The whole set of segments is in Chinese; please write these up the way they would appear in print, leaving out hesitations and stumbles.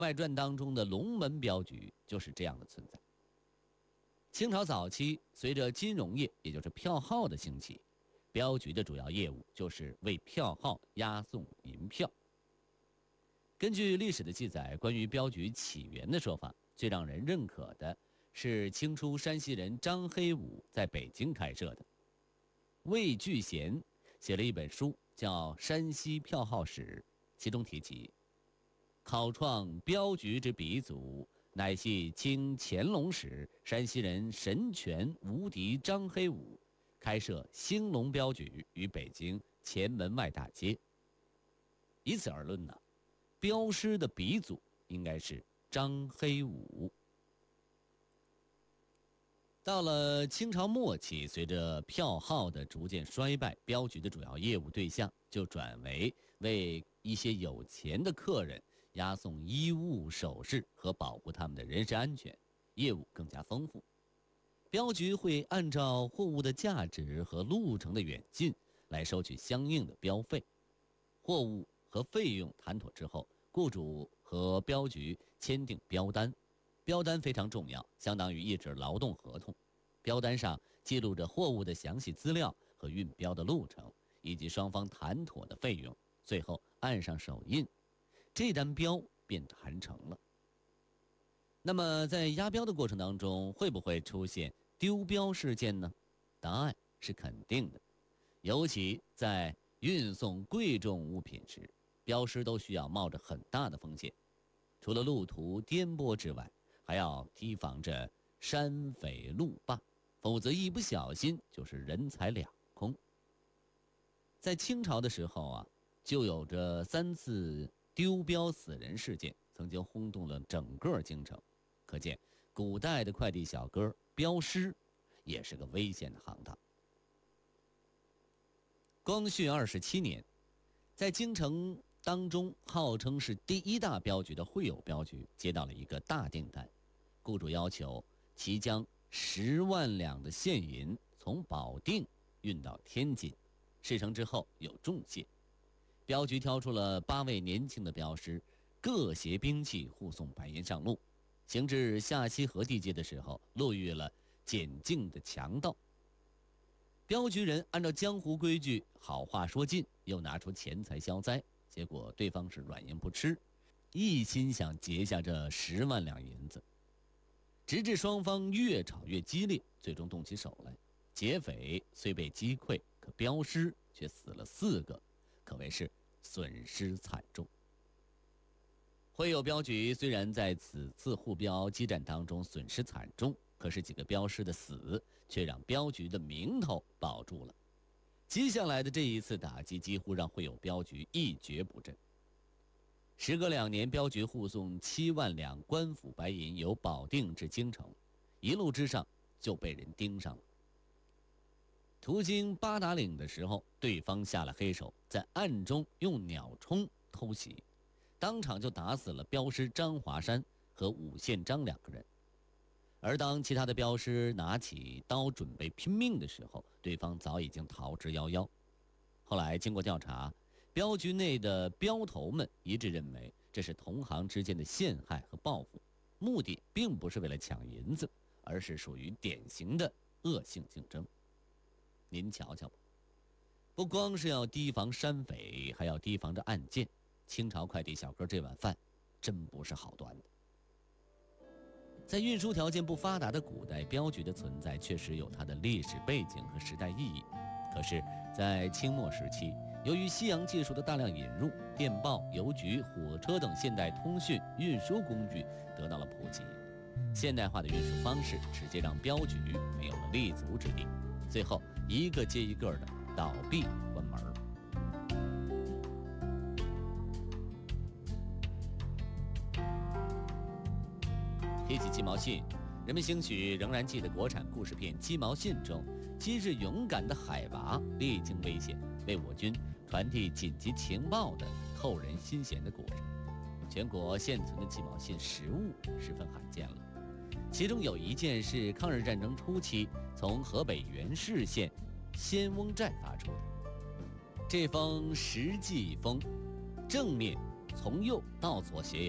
外传当中的龙门镖局就是这样的存在。清朝早期，随着金融业，也就是票号的兴起，镖局的主要业务就是为票号押送银票。根据历史的记载，关于镖局起源的说法，最让人认可的是清初山西人张黑武在北京开设的。魏聚贤写了一本书叫《山西票号史》，其中提及考创镖局之鼻祖，乃系清乾隆时山西人神权无敌张黑武开设兴隆镖局于北京前门外大街。以此而论呢，镖师的鼻祖应该是张黑武。到了清朝末期，随着票号的逐渐衰败，镖局的主要业务对象就转为为一些有钱的客人押送衣物首饰和保护他们的人身安全，业务更加丰富。镖局会按照货物的价值和路程的远近来收取相应的镖费。货物和费用谈妥之后，雇主和镖局签订镖单，镖单非常重要，相当于一纸劳动合同。镖单上记录着货物的详细资料和运镖的路程，以及双方谈妥的费用，最后按上手印，这单镖便谈成了。那么在押镖的过程当中，会不会出现丢镖事件呢？答案是肯定的，尤其在运送贵重物品时，镖师都需要冒着很大的风险，除了路途颠簸之外，还要提防着山匪路霸，否则一不小心就是人财两空。在清朝的时候啊，就有着3次丢镖死人事件，曾经轰动了整个京城。可见古代的快递小哥镖师也是个危险的行当。光绪27年，在京城当中号称是第一大镖局的会友镖局接到了一个大订单，雇主要求其将10万两的现银从保定运到天津，事成之后有重谢。镖局挑出了8位年轻的镖师，各携兵器护送白银上路。行至下西河地界的时候，路遇了检境的强盗。镖局人按照江湖规矩，好话说尽，又拿出钱财消灾，结果对方是软硬不吃，一心想劫下这10万两银子。直至双方越吵越激烈，最终动起手来。劫匪虽被击溃，可镖师却死了4个，可谓是损失惨重。会友镖局虽然在此次护镖激战当中损失惨重，可是几个镖师的死却让镖局的名头保住了。接下来的这一次打击几乎让会友镖局一蹶不振。时隔2年，镖局护送7万两官府白银由保定至京城，一路之上就被人盯上了。途经八达岭的时候，对方下了黑手，在暗中用鸟冲偷袭，当场就打死了镖师张华山和武宪章2个人。而当其他的镖师拿起刀准备拼命的时候，对方早已经逃之夭夭。后来经过调查，镖局内的镖头们一致认为，这是同行之间的陷害和报复，目的并不是为了抢银子，而是属于典型的恶性竞争。您瞧瞧吧，不光是要提防山匪，还要提防着暗箭。清朝快递小哥这碗饭真不是好端的。在运输条件不发达的古代，镖局的存在确实有它的历史背景和时代意义。可是在清末时期，由于西洋技术的大量引入，电报、邮局、火车等现代通讯运输工具得到了普及，现代化的运输方式直接让镖局没有了立足之地，最后一个接一个的倒闭关门。提起鸡毛信，人们兴许仍然记得国产故事片《鸡毛信》中，昔日勇敢的海娃历经危险为我军传递紧急情报的扣人心弦的故事。全国现存的鸡毛信实物十分罕见了，其中有一件是抗日战争初期从河北原市县仙翁寨发出的。这封实际封正面从右到左写有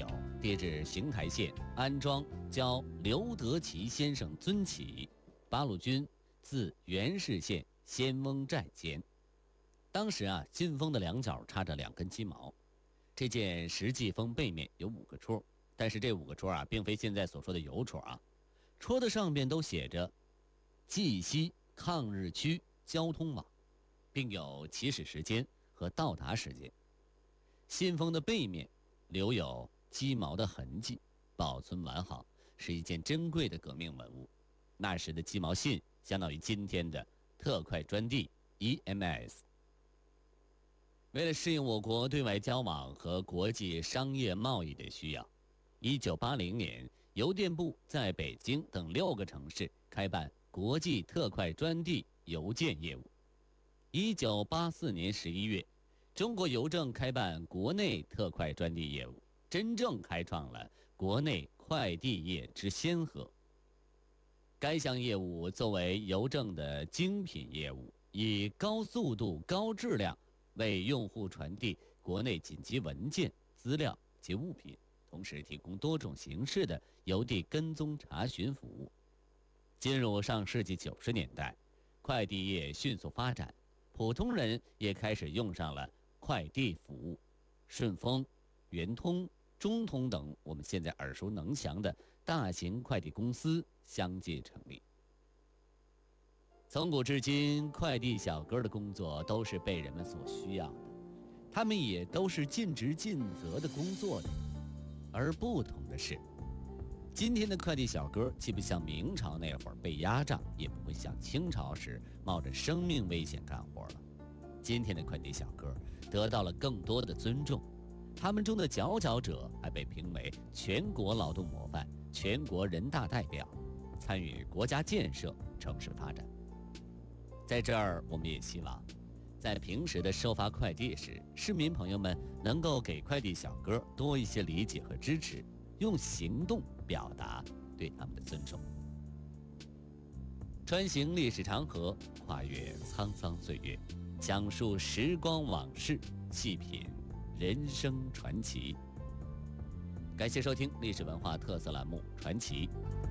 地址邢台县安庄，交刘德奇先生尊启，八路军自元氏县仙翁寨间。当时信封的两角插着2根鸡毛。这件实际封背面有5个戳，但是这5个戳并非现在所说的邮戳戳的上边都写着冀西抗日区交通网，并有起始时间和到达时间。信封的背面留有鸡毛的痕迹，保存完好，是一件珍贵的革命文物。那时的鸡毛信相当于今天的特快专递 EMS。 为了适应我国对外交往和国际商业贸易的需要，1980年邮电部在北京等6个城市开办国际特快专递邮件业务。1984年11月，中国邮政开办国内特快专递业务，真正开创了国内快递业之先河。该项业务作为邮政的精品业务，以高速度、高质量为用户传递国内紧急文件、资料及物品，同时提供多种形式的邮递跟踪查询服务。进入上世纪90年代，快递业迅速发展，普通人也开始用上了快递服务。顺丰、圆通、中通等我们现在耳熟能详的大型快递公司相继成立。从古至今，快递小哥的工作都是被人们所需要的，他们也都是尽职尽责的工作的。而不同的是，今天的快递小哥既不像明朝那会儿被压榨，也不会像清朝时冒着生命危险干活了。今天的快递小哥得到了更多的尊重，他们中的佼佼者还被评为全国劳动模范、全国人大代表，参与国家建设、城市发展。在这儿，我们也希望在平时的收发快递时，市民朋友们能够给快递小哥多一些理解和支持，用行动表达对他们的尊重。穿行历史长河，跨越沧桑岁月，讲述时光往事，细品人生传奇。感谢收听历史文化特色栏目《传奇》，